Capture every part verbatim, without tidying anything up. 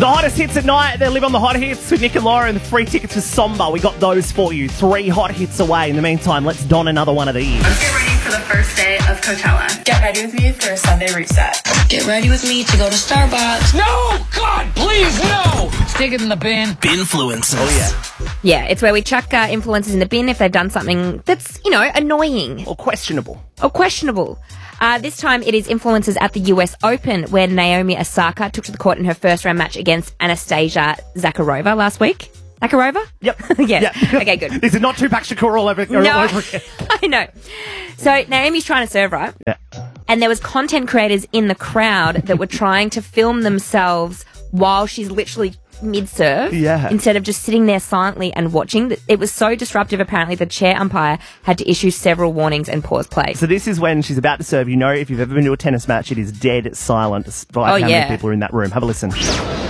The hottest hits at night. They live on the hot hits with Nick and Laura, and the free tickets for Somber. We got those for you. Three hot hits away. In the meantime, let's don another one of these. Let's get ready for the first day of Coachella. Get ready with me for a Sunday reset. Get ready with me to go to Starbucks. No! God, please, no! Stick it in the bin. Binfluencers. Oh, yeah. Yeah, it's where we chuck uh, influencers in the bin if they've done something that's, you know, annoying. Or questionable. Or questionable. Uh, this time it is influencers at the U S Open, where Naomi Osaka took to the court in her first round match against Anastasia Zakharova last week. Zakharova? Yep. yeah. Yep. Okay, good. This is not Tupac Shakur all over, all no, over again. I know. So Naomi's trying to serve, right? Yeah. And there was content creators in the crowd that were trying to film themselves while she's literally mid-serve, yeah. instead of just sitting there silently and watching. It was so disruptive, apparently, the chair umpire had to issue several warnings and pause play. So this is when she's about to serve. You know, if you've ever been to a tennis match, it is dead silent despite Oh, how yeah. many people are in that room. Have a listen. Okay,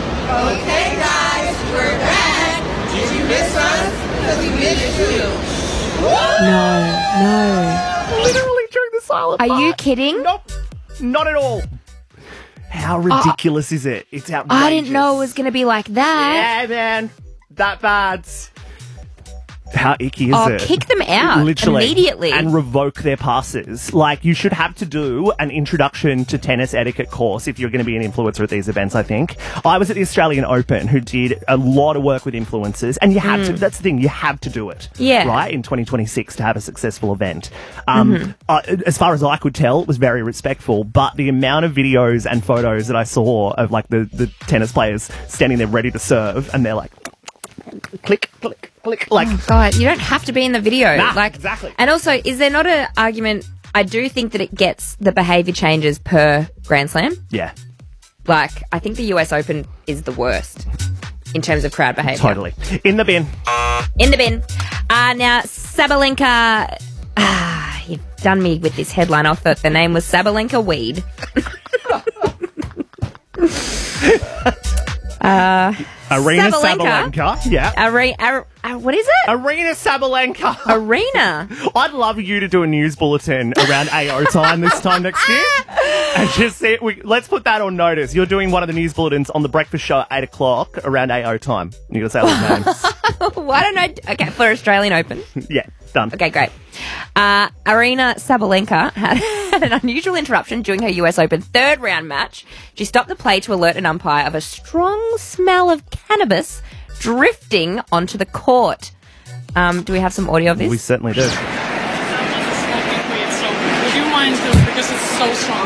guys, we're back. Did you miss us? Because we missed you. No, no. Literally during the silent Are part. you kidding? Nope. Not at all. How ridiculous is it? It's outrageous. I didn't know it was going to be like that. Yeah, man. That bad. How icky is Oh, it? kick them out Literally. immediately. And revoke their passes. Like, you should have to do an introduction to tennis etiquette course if you're going to be an influencer at these events, I think. I was at the Australian Open, who did a lot of work with influencers, and you have Mm. to, that's the thing, you have to do it. Yeah. Right? In twenty twenty-six to have a successful event. Um, Mm-hmm. uh, as far as I could tell, it was very respectful, but the amount of videos and photos that I saw of, like, the, the tennis players standing there ready to serve, and they're like, click, click, click, like, Oh, God, you don't have to be in the video. Nah, like, exactly. And also, is there not an argument? I do think that it gets the behaviour changes per Grand Slam. yeah. Like, I think the U S Open is the worst in terms of crowd behaviour. Totally. In the bin. In the bin. Uh, now, Sabalenka. Ah, you've done me with this headline. I thought the name was Sabalenka Weed. uh, Arena Sabalenka. Sabalenka. Yeah. Are- are- uh, what is it? Arena Sabalenka. Arena. I'd love you to do a news bulletin around A O time this time next year. And just see it. We, let's put that on notice. You're doing one of the news bulletins on the breakfast show at eight o'clock around A O time. You're going to say all the names. Why don't I? Okay, for Australian Open. Yeah, done. Okay, great. Uh, Arena Sabalenka had, had an unusual interruption during her U S Open third round match. She stopped the play to alert an umpire of a strong smell of cannabis drifting onto the court. Um, do we have some audio of this? We certainly do. Would you mind to, because it's so strong.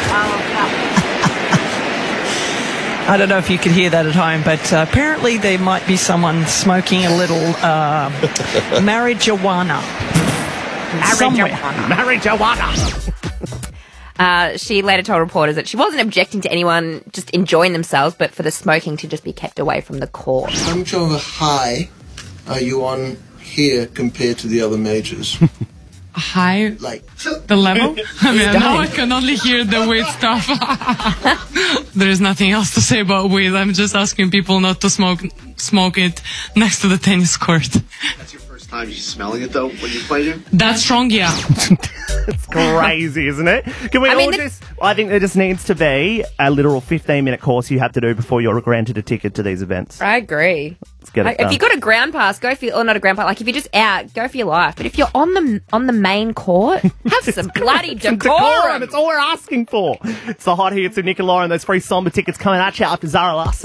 I don't know if you could hear that at home, but uh, apparently there might be someone smoking a little uh, marijuana. somewhere. Marijuana. Uh, she later told reporters that she wasn't objecting to anyone just enjoying themselves, but for the smoking to just be kept away from the court. How much of a high are you on here compared to the other majors? High, Like, the level? I mean, now I can only hear the weed stuff. There is nothing else to say about weed. I'm just asking people not to smoke smoke it next to the tennis court. That's your first time smelling it, though, when you played it? That strong, yeah. It's crazy, isn't it? Can we I all mean, the- just... I think there just needs to be a literal fifteen-minute course you have to do before you're granted a ticket to these events. I agree. Let's get it Like, if done. you've got a ground pass, go for your, or not a ground pass, like if you're just out, go for your life. But if you're on the on the main court, have some bloody Some decorum. That's all we're asking for. It's the hot hits of Nick and Lauren. Those free Somber tickets coming at you after Zara Larson.